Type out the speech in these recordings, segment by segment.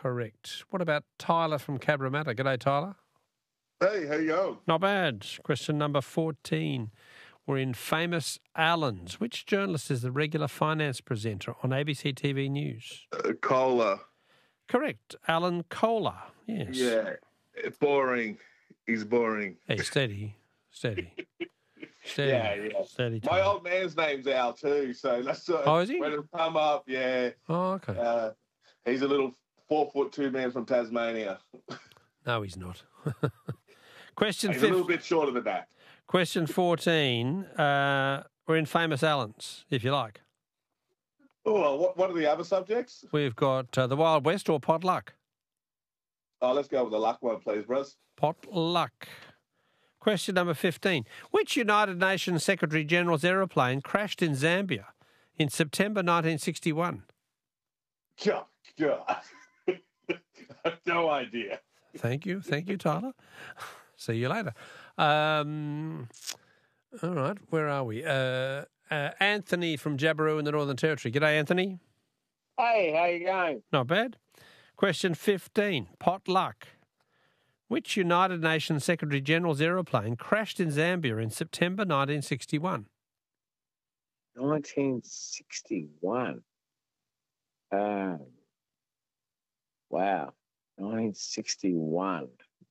correct. What about Tyler from Cabramatta? G'day, Tyler. Hey, how you going? Not bad. Question number 14. We're in famous Allens. Which journalist is the regular finance presenter on ABC TV News? Cola. Correct. Alan Kohler. Yes. Yeah, boring. He's boring. Hey, steady. Steady. Yeah. Steady, My Tyler. old man's name's Al too, so that's Oh, is he? when it come up. Yeah. Oh, okay. He's a little 4'2" man from Tasmania. No, he's not. Question He's a little bit shorter than that. Question 14. We're in famous Allens, if you like. Oh, what are the other subjects? We've got the Wild West or Potluck. Oh, let's go with the luck one, please, bros. Potluck. Question number 15. Which United Nations Secretary-General's aeroplane crashed in Zambia in September 1961? God. I have no idea. Thank you, Tyler. See you later. All right, where are we? Anthony from Jabiru in the Northern Territory. G'day, Anthony. Hey, how you going? Not bad. Question 15. Potluck. Which United Nations Secretary-General's aeroplane crashed in Zambia in September 1961? 1961. Wow. 1961.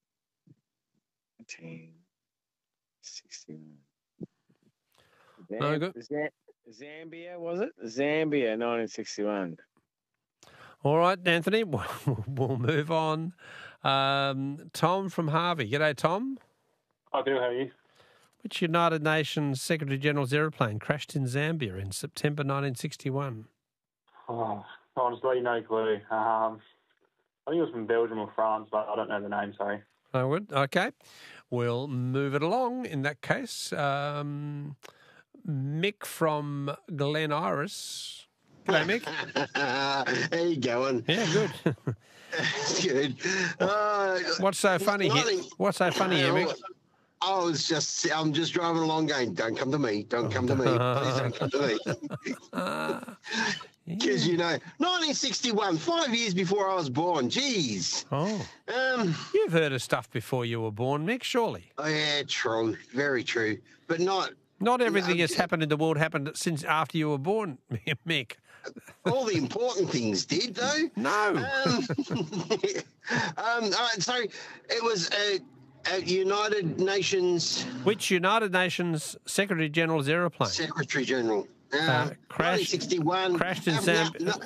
1961. No, good. Zambia, was it? Zambia, 1961. All right, Anthony, we'll move on. Tom from Harvey. G'day, Tom. I do, how are you? Which United Nations Secretary-General's aeroplane crashed in Zambia in September 1961? Oh, honestly, no clue. I think it was from Belgium or France, but I don't know the name, sorry. I would. Okay. We'll move it along in that case. Mick from Glen Iris. G'day, Mick. How you going? Yeah, good. Good. What's so funny here? What's so funny here, Mick? I'm just driving along going, don't come to me. Don't come to me. Please don't come to me. Because, 1961, 5 years before I was born. Jeez. Oh. You've heard of stuff before you were born, Mick, surely? Oh, yeah, true. Very true. But not... Not everything that's happened in the world happened since after you were born, Mick. All the important things did, though. No. All right, so it was a United Nations... Which United Nations Secretary-General's aeroplane? Secretary-General. Crashed 1961. Crashed in Zambia.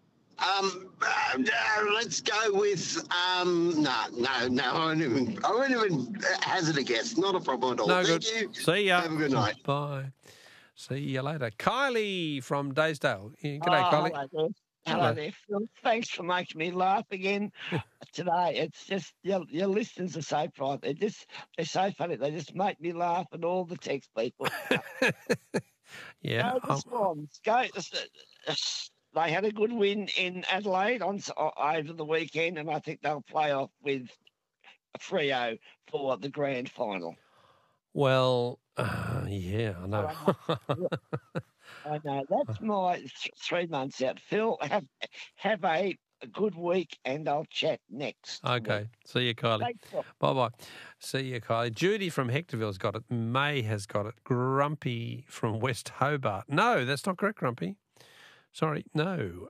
Let's go with no. I won't even hazard a guess. Not a problem at all. No Thank good. you. See ya. Have a good night. Bye. See you later. Kylie from Daysdale. G'day, Kylie. Hello there, Phil. Thanks for making me laugh again today. It's just your listeners are so private. They're so funny. They just make me laugh, and all the text people. Yeah. Go the Swans. Go. They had a good win in Adelaide over the weekend, and I think they'll play off with Freo for the grand final. Well, yeah, I know. I know. That's my 3 months out. Phil, have a good week, and I'll chat next. Okay. week. See you, Kylie. Thanks, Phil. Bye-bye. See you, Kylie. Judy from Hectorville's got it. May has got it. Grumpy from West Hobart. No, that's not correct, Grumpy. Sorry, no.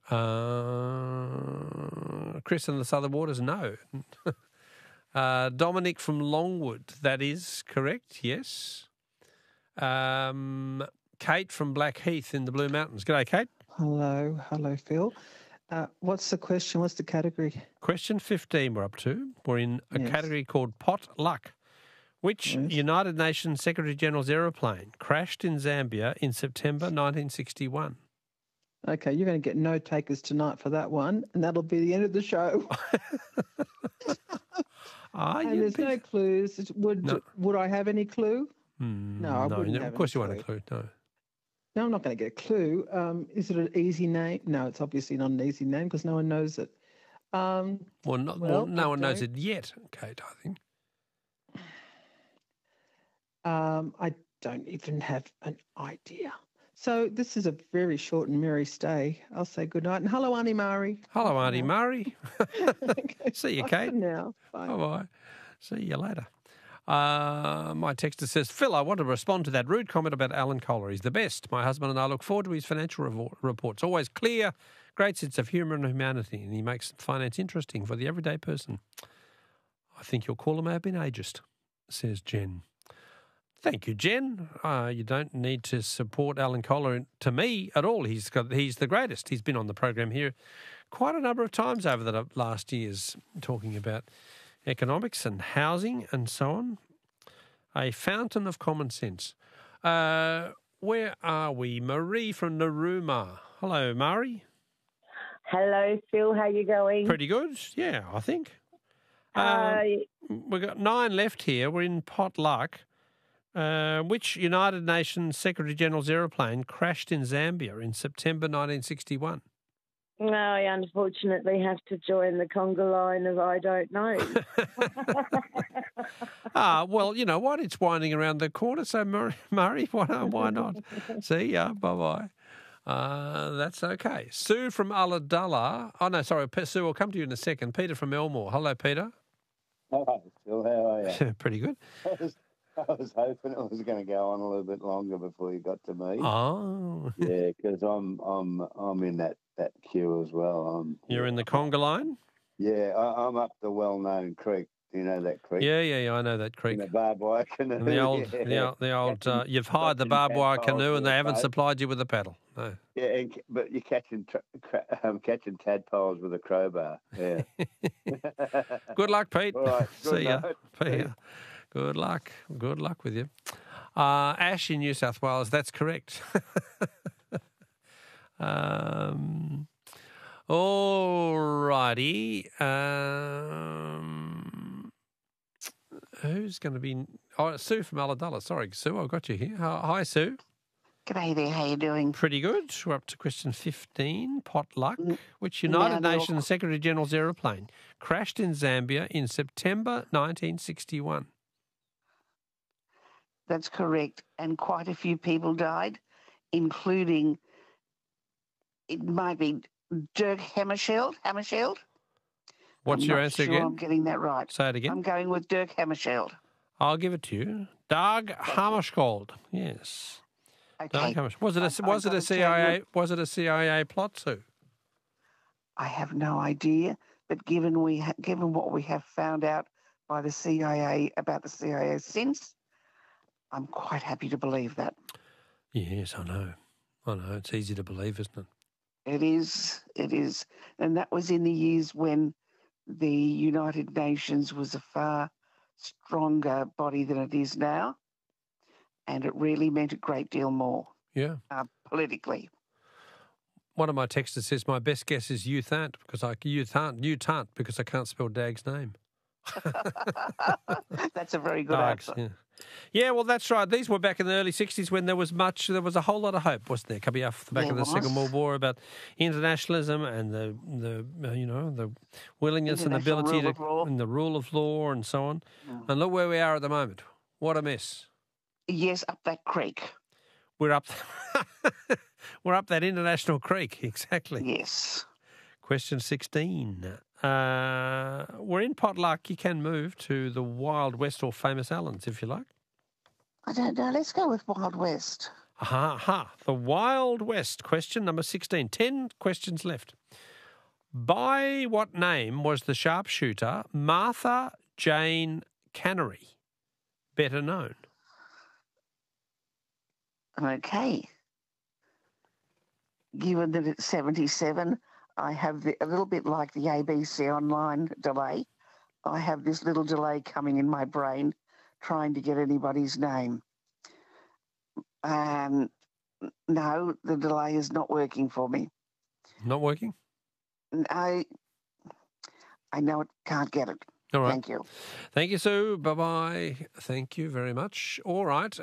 Chris in the Southern Waters, no. Dominic from Longwood, that is correct, yes. Kate from Blackheath in the Blue Mountains. G'day, Kate. Hello, Phil. What's the question? What's the category? Question 15 we're up to. We're in a category called Potluck. Which United Nations Secretary-General's aeroplane crashed in Zambia in September 1961? Okay, you're going to get no takers tonight for that one, and that'll be the end of the show. And there's no clues. Would I have any clue? No, I wouldn't have. Of course, you any want a clue. No. No, I'm not going to get a clue. Is it an easy name? No, it's obviously not an easy name because no one knows it. No one knows it yet, Kate, I think. I don't even have an idea. So this is a very short and merry stay. I'll say good night. And hello, Auntie Murray. Hello, Auntie Murray. Okay, See you, bye Kate. for now. Bye. Bye-bye. See you later. My texter says, Phil, I want to respond to that rude comment about Alan Kohler. He's the best. My husband and I look forward to his financial reports. Always clear, great sense of humour and humanity, and he makes finance interesting for the everyday person. I think your caller may have been ageist, says Jen. Thank you, Jen. You don't need to support Alan Kohler to me at all. He's the greatest. He's been on the program here quite a number of times over the last years talking about economics and housing and so on. A fountain of common sense. Where are we? Marie from Narooma. Hello, Marie. Hello, Phil. How you going? Pretty good. Yeah, I think. We've got 9 left here. We're in pot luck. Which United Nations Secretary-General's aeroplane crashed in Zambia in September 1961? No, I unfortunately have to join the conga line of I don't know. Well, you know what? It's winding around the corner, so Murray, why not? See ya. Bye-bye. That's okay. Sue from Ulladulla. Oh, no, sorry, Sue, I'll come to you in a second. Peter from Elmore. Hello, Peter. Hi, Phil. How are you? Pretty good. I was hoping it was going to go on a little bit longer before you got to me. Oh. Yeah, because I'm in that queue as well. You're in the conga line? Yeah, I'm up the well-known creek. Do you know that creek? Yeah, I know that creek. In the barbed wire canoe. The old. You've hired the barbed wire canoe and they haven't supplied you with a paddle. No. Yeah, but you're catching tadpoles with a crowbar. Yeah. Good luck, Pete. All right. See ya. Good luck. Good luck with you. Ash in New South Wales, that's correct. All righty. Who's going to be... Oh, Sue from Ulladulla. Sorry, Sue, I've got you here. Hi, Sue. G'day there, how you doing? Pretty good. We're up to question 15, pot luck. Which United Nations Secretary-General's aeroplane crashed in Zambia in September 1961? That's correct. And quite a few people died, including, it might be Dirk Hammarskjöld. What's your answer again? I'm getting that right. Say it again. I'm going with Dirk Hammarskjöld. I'll give it to you. Dag Hammarskjöld. Yes. Okay. Was it a CIA plot, Sue? I have no idea, but given what we have found out by the CIA about the CIA since, I'm quite happy to believe that. Yes, I know. It's easy to believe, isn't it? It is. And that was in the years when the United Nations was a far stronger body than it is now. And it really meant a great deal more. Yeah. Politically. One of my texters says, my best guess is Utant because I can't spell Dag's name. That's a very good answer. Yeah, well, that's right. These were back in the early 60s when there was a whole lot of hope, wasn't there, coming off the back of the Second World War about internationalism and the willingness and ability and the rule of law and so on. Mm. And look where we are at the moment. What a mess. Yes, up that creek. We're up that international creek, exactly. Yes. Question 16. We're in pot luck. You can move to the Wild West or Famous Allens if you like. I don't know. Let's go with Wild West. The Wild West. Question number 16. 10 questions left. By what name was the sharpshooter Martha Jane Cannery better known? Okay. Given that it's 77, I have a little bit like the ABC online delay. I have this little delay coming in my brain trying to get anybody's name. No, the delay is not working for me. Not working? I know it, can't get it. All right. Thank you. Thank you, Sue. Bye-bye. Thank you very much. All right.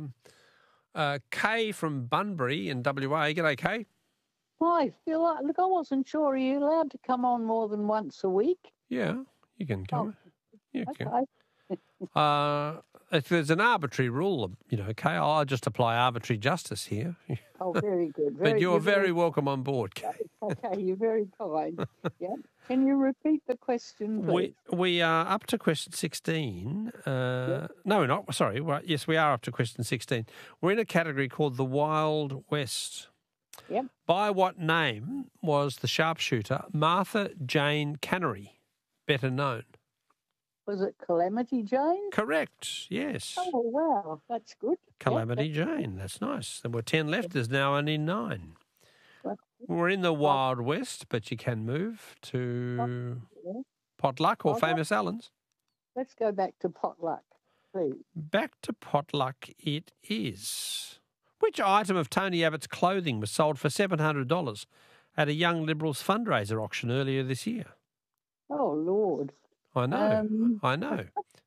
Kay from Bunbury in WA. G'day, Kay. Hi, Phil. Look, I wasn't sure. Are you allowed to come on more than once a week? Yeah, you can come. Oh, you okay. can. if there's an arbitrary rule, Kay, I'll just apply arbitrary justice here. Oh, very good. But you're very welcome on board, Kay. Okay, you're very kind. Yeah. Can you repeat the question, please? We are up to question 16. No, we're not. Sorry. Yes, we are up to question 16. We're in a category called the Wild West. Yep. By what name was the sharpshooter Martha Jane Cannery better known? Was it Calamity Jane? Correct, yes. Oh, wow. That's good. Calamity Jane, that's nice. There were 10 left, there's now only 9. We're in the Wild West, but you can move to Potluck or Famous Allen's. Let's go back to Potluck, please. Back to Potluck it is. Which item of Tony Abbott's clothing was sold for $700 at a Young Liberals fundraiser auction earlier this year? Oh, Lord. I know. I know.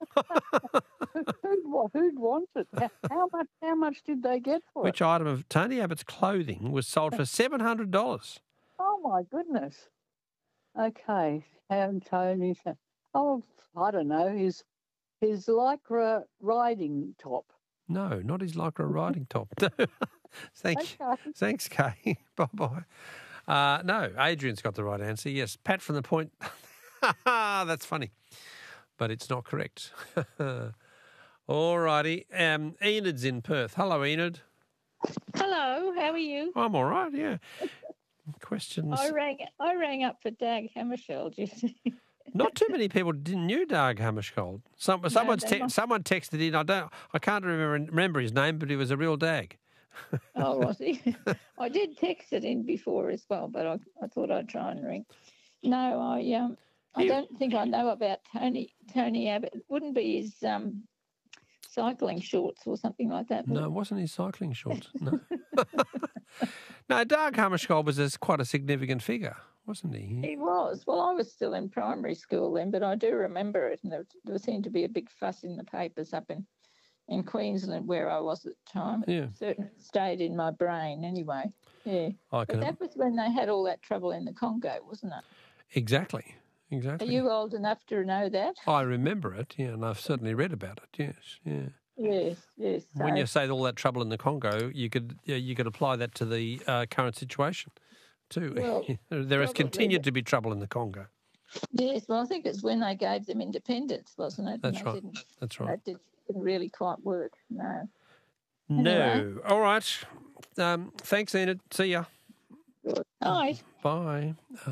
Who'd want it? How much did they get for Which it? item of Tony Abbott's clothing was sold for $700? Oh, my goodness. Okay. Tony's. Oh, I don't know. His Lycra riding top. No, not his Lycra riding top. Thanks, Kay. Bye-bye. No, Adrian's got the right answer. Yes, Pat from the Point. That's funny, but it's not correct. All righty. Enid's in Perth. Hello, Enid. Hello, how are you? I'm all right, yeah. Questions? I rang up for Dag Hammarskjöld, you see. Not too many people knew Dag Hammarskjöld. Someone texted in. I can't remember his name, but he was a real Dag. Oh, was he? I did text it in before as well, but I thought I'd try and ring. No, I don't think I know about Tony Abbott. It wouldn't be his cycling shorts or something like that. No, it wasn't his cycling shorts. No. No, Dag Hammarskjöld was quite a significant figure, wasn't he? He was. Well, I was still in primary school then, but I do remember it, and there seemed to be a big fuss in the papers up in Queensland where I was at the time. Yeah. It certainly stayed in my brain anyway. Yeah. But that was when they had all that trouble in the Congo, wasn't it? Exactly. Are you old enough to know that? I remember it, yeah, and I've certainly read about it, yes, yeah. Yes. When you say all that trouble in the Congo, you could apply that to the current situation too. Well, there has continued to be trouble in the Congo. Yes, well, I think it's when they gave them independence, wasn't it? That's right. That's right. That didn't really quite work, no. No. Anyway. All right. Thanks, Enid. See ya. Bye. Bye.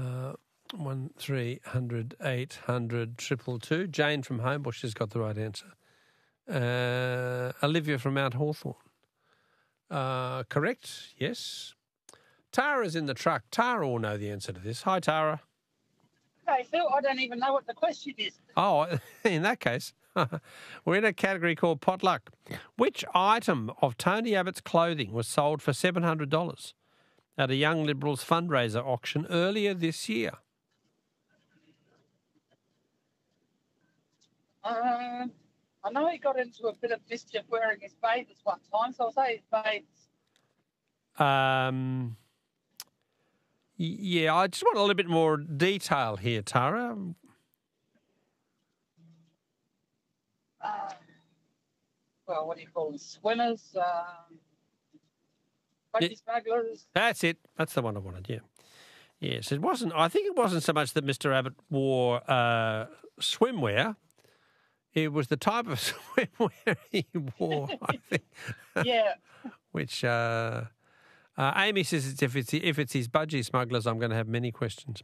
1300 800 222. Jane from Homebush has got the right answer. Olivia from Mount Hawthorn. Correct, yes. Tara's in the truck. Tara will know the answer to this. Hi, Tara. Okay, Phil, I don't even know what the question is. Oh, in that case, we're in a category called Potluck. Which item of Tony Abbott's clothing was sold for $700 at a Young Liberals fundraiser auction earlier this year? I know he got into a bit of mischief wearing his bathers one time, so I'll say his bathers. Yeah, I just want a little bit more detail here, Tara. Well, what do you call them? Swimmers, budgie smugglers. That's it. That's the one I wanted, yeah. Yes, it wasn't. I think it wasn't so much that Mr. Abbott wore swimwear. It was the type of swimwear he wore, I think. Yeah. Which Amy says if it's his budgie smugglers, I'm going to have many questions.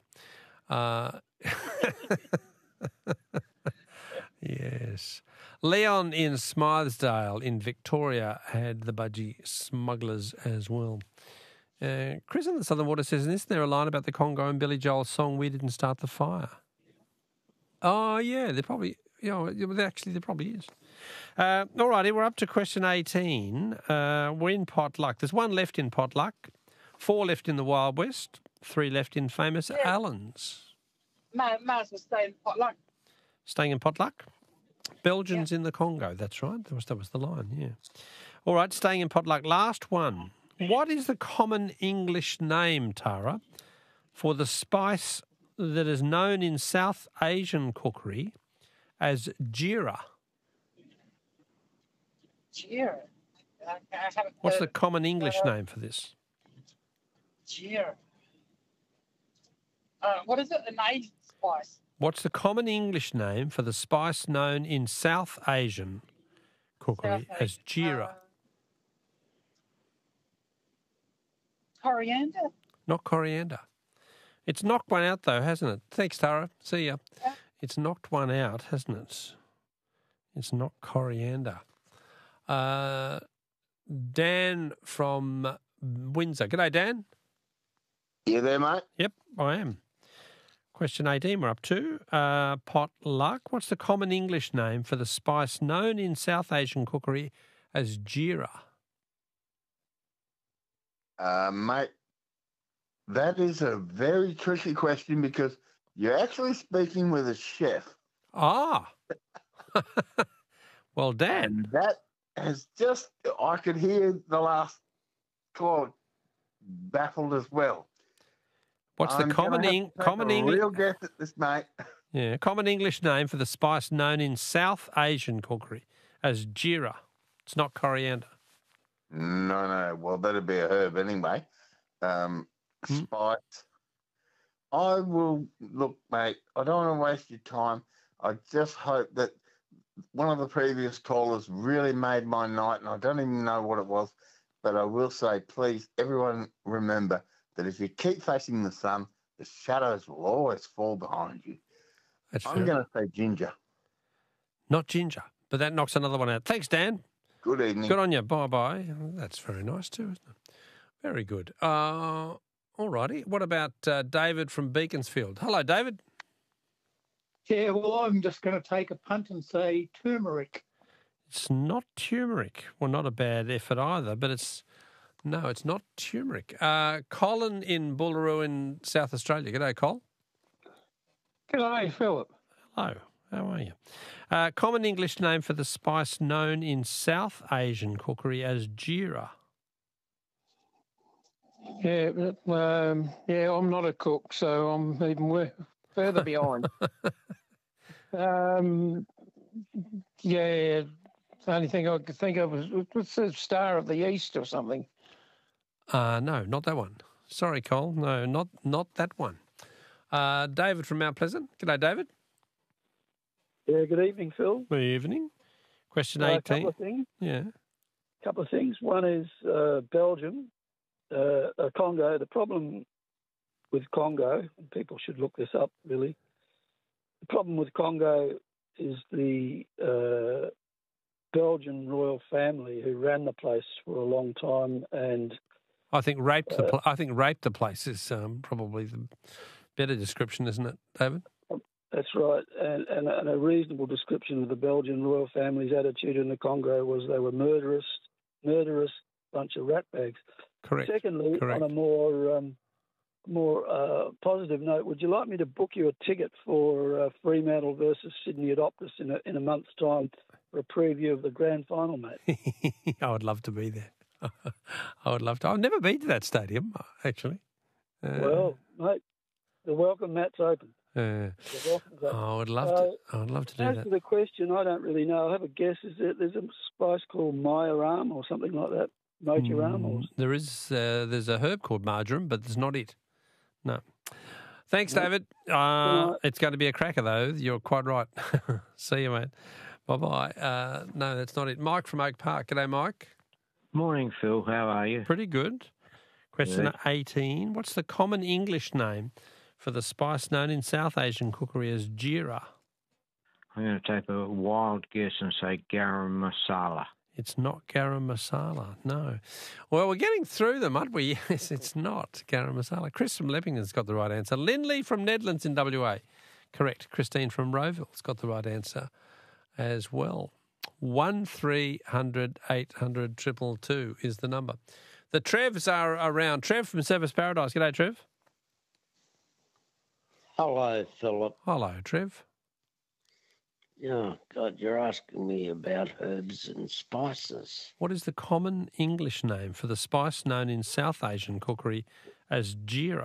Yes. Leon in Smythesdale in Victoria had the budgie smugglers as well. Chris in the Southern Water says, isn't there a line about the Congo and Billy Joel's song, We Didn't Start the Fire? Oh, yeah, there probably... actually, there probably is. All righty, we're up to question 18. We're in Potluck. There's 1 left in Potluck, 4 left in the Wild West, 3 left in Famous Allen's. Might as well stay in Potluck. Staying in Potluck? Belgians in the Congo, that's right. That was the line, yeah. All right, staying in Potluck. Last one. What is the common English name, Tara, for the spice that is known in South Asian cookery as jeera? Jeera. I haven't What's heard the of common English name for this? Jeera. What is it? An Asian spice. What's the common English name for the spice known in South Asian cookery as jeera? Coriander. Not coriander. It's knocked one out, though, hasn't it? Thanks, Tara. See ya. It's knocked one out, hasn't it? It's not coriander. Dan from Windsor. G'day, Dan. You there, mate? Yep, I am. Question 18 we're up to. Potluck. What's the common English name for the spice known in South Asian cookery as jeera? Mate, that is a very tricky question because you're actually speaking with a chef. Ah. Well, Dan. And that has just, I could hear the last call baffled as well. What's the common English? Real guess at this, mate. Yeah, common English name for the spice known in South Asian cookery as jeera. It's not coriander. No. Well, that'd be a herb anyway. Spice. I will look, mate. I don't want to waste your time. I just hope that one of the previous callers really made my night, and I don't even know what it was. But I will say, please, everyone remember that if you keep facing the sun, the shadows will always fall behind you. I'm going to say ginger. Not ginger, but that knocks another one out. Thanks, Dan. Good evening. Good on you. Bye-bye. That's very nice too, isn't it? Very good. All righty. What about David from Beaconsfield? Hello, David. Yeah, well, I'm just going to take a punt and say turmeric. It's not turmeric. Well, not a bad effort either, but it's not turmeric. Colin in Boolaroo in South Australia. G'day, Col. G'day, Philip. Hello. How are you? Common English name for the spice known in South Asian cookery as jeera. Yeah, I'm not a cook, so I'm even further behind. The only thing I could think of was what's the Star of the East or something. No, not that one. Sorry, Cole. No, not that one. David from Mount Pleasant. G'day, David. Yeah, good evening, Phil. Good evening. Question 18. A couple of things. Yeah. A couple of things. One is Belgium, Congo. The problem with Congo, and people should look this up, really. The problem with Congo is the Belgian royal family who ran the place for a long time, and I think raped the place is probably the better description, isn't it, David? That's right, and a reasonable description of the Belgian royal family's attitude in the Congo was they were murderous bunch of ratbags. Correct. Secondly, Correct. on a more positive note, would you like me to book you a ticket for Fremantle versus Sydney Adoptus in a month's time for a preview of the grand final, mate? I would love to be there. I would love to. I've never been to that stadium, actually. Well, mate, the welcome mat's open. I would love to. I would love to do as that. to the question, I don't really know. I have a guess. Is that there's a spice called Majoram or something like that? Mojoram or There is. There's a herb called marjoram, but it's not it. No. Thanks, David. It's going to be a cracker, though. You're quite right. See you, mate. Bye-bye. No, that's not it. Mike from Oak Park. G'day, Mike. Morning, Phil. How are you? Pretty good. Question Good. 18. What's the common English name for the spice known in South Asian cookery as jeera? I'm going to take a wild guess and say garam masala. It's not garam masala, no. Well, we're getting through them, aren't we? Yes, it's not garam masala. Chris from Leppington's got the right answer. Lindley from Nedlands in WA. Correct. Christine from Rowville's got the right answer as well. 1300 800 222 is the number. The Trevs are around. Trev from Service Paradise. G'day, Trev. Hello, Philip. Hello, Trev. Yeah, God, you're asking me about herbs and spices. What is the common English name for the spice known in South Asian cookery as jeera?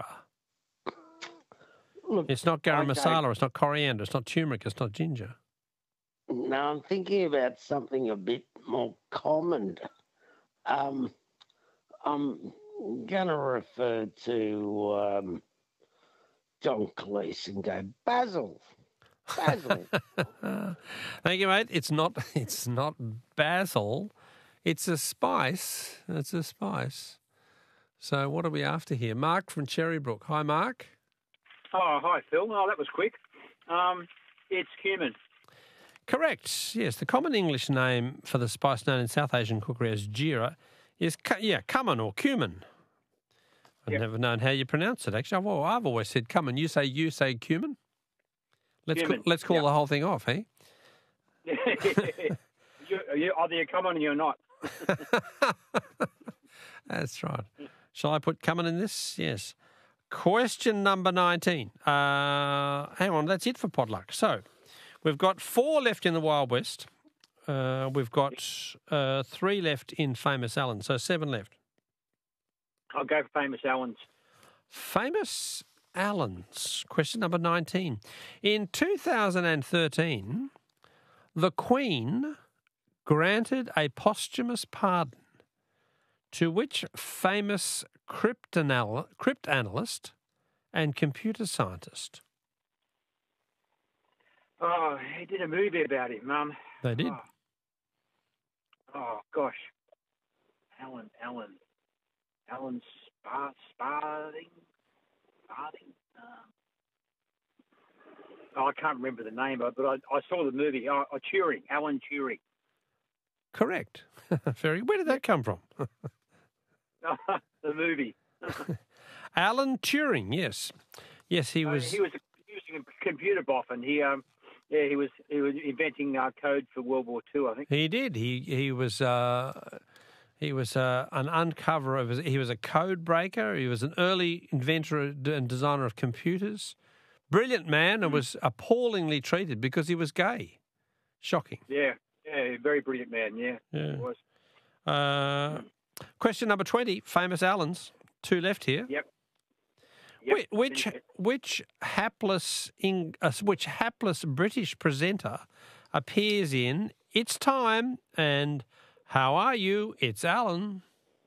Look, It's not garam masala, it's not coriander, it's not turmeric, it's not ginger. No, I'm thinking about something a bit more common. I'm going to refer to John Cleese and go, Basil. Basil. Thank you, mate. It's not basil. It's a spice. It's a spice. So what are we after here? Mark from Cherrybrook. Hi, Mark. Oh, hi, Phil. Oh, that was quick. It's cumin. Correct. Yes, the common English name for the spice known in South Asian cookery as jeera is cumin or cumin. I've never known how you pronounce it. Actually, I've always said cumin. You say cumin. Let's call the whole thing off, eh? Either you're cumin or you're not. That's right. Shall I put cumin in this? Yes. Question number 19. Hang on, that's it for Potluck. So we've got 4 left in the Wild West. We've got 3 left in Famous Alan, so 7 left. I'll go for Famous Allen's. Famous Allen's. Question number 19. In 2013, the Queen granted a posthumous pardon to which famous cryptanalyst and computer scientist? Oh, he did a movie about him, Mum. They did. Oh gosh. Alan Sparding? I can't remember the name of it, but I saw the movie. Turing, Alan Turing. Correct. Where did that come from? The movie. Alan Turing, yes. Yes, he was... He was a computer buff, and he was inventing code for World War II, I think. He did. He was an uncoverer. He was a code breaker. He was an early inventor and designer of computers. Brilliant man, and was appallingly treated because he was gay. Shocking. Yeah, very brilliant man, yeah. He was. Question number 20, Famous Allen's. 2 left here. Yep. Which hapless British presenter appears in It's Time and How Are You? It's Alan.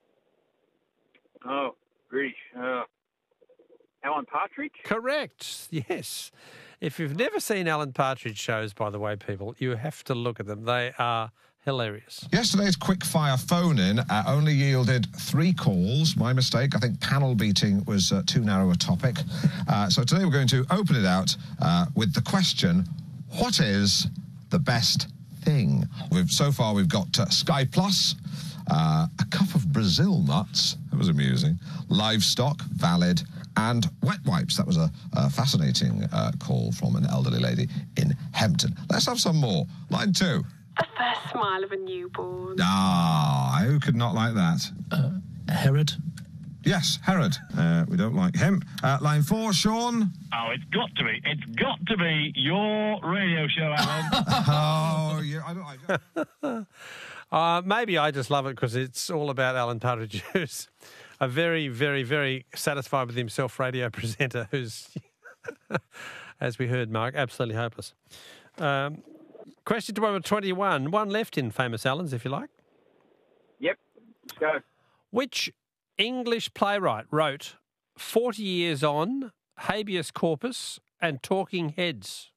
Oh, British. Alan Partridge? Correct. Yes. If you've never seen Alan Partridge shows, by the way, people, you have to look at them. They are hilarious. Yesterday's quick-fire phone-in only yielded 3 calls. My mistake. I think panel beating was too narrow a topic. So today we're going to open it out with the question, what is the best thing? So far we've got Sky Plus, a cup of Brazil nuts. That was amusing. Livestock, valid, and wet wipes. That was a fascinating call from an elderly lady in Hempton. Let's have some more. Line 2. The first smile of a newborn. Ah, who could not like that? Herod? Yes, Herod. We don't like him. Line 4, Sean. Oh, it's got to be your radio show, Alan. Oh, yeah, I don't. Maybe I just love it because it's all about Alan Partridge, who's a very, very, very satisfied with himself radio presenter who's, as we heard, Mark, absolutely hopeless. Question number 21. 1 left in Famous Allen's, if you like. Yep. Let's go. Which English playwright wrote 40 Years On, Habeas Corpus and Talking Heads?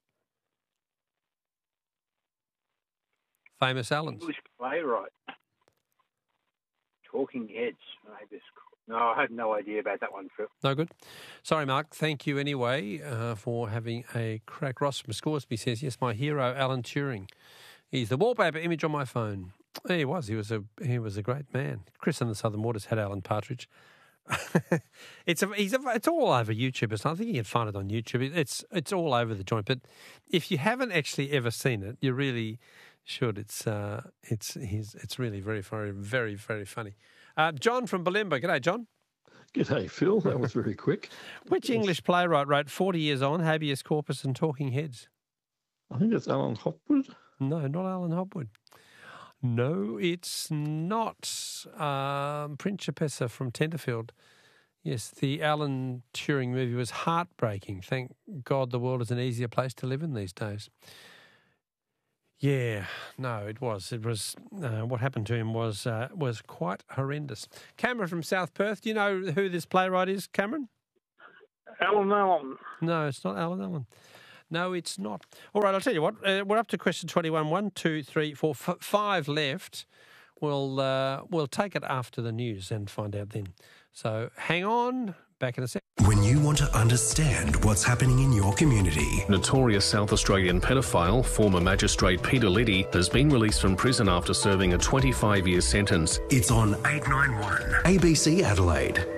Famous Allen's. English playwright. Talking Heads. No, I have no idea about that one, Phil. No good. Sorry, Mark. Thank you anyway for having a crack. Ross from Scoresby says, yes, my hero, Alan Turing. He's the wallpaper image on my phone. He was. He was a great man. Chris and the Southern Waters had Alan Partridge. It's all over YouTube. I think you can find it on YouTube. It's all over the joint. But if you haven't actually ever seen it, you really should. It's really very, very, very, very funny. John from Balimba. G'day, John. G'day, Phil. That was very quick. Which English playwright wrote 40 Years On, Habeas Corpus and Talking Heads? I think it's Alan Hopwood. No, not Alan Hopwood. No, it's not. Principessa from Tenterfield. Yes, the Alan Turing movie was heartbreaking. Thank God the world is an easier place to live in these days. Yeah, no, it was. It was what happened to him was quite horrendous. Cameron from South Perth. Do you know who this playwright is, Cameron? Alan Allen. No, it's not Alan Allen. No, it's not. All right, I'll tell you what. We're up to question 21. 1, 2, 3, 4, 5 left. We'll take it after the news and find out then. So hang on. Back in a sec. When you want to understand what's happening in your community. Notorious South Australian pedophile, former magistrate Peter Liddy, has been released from prison after serving a 25-year sentence. It's on 891 ABC Adelaide.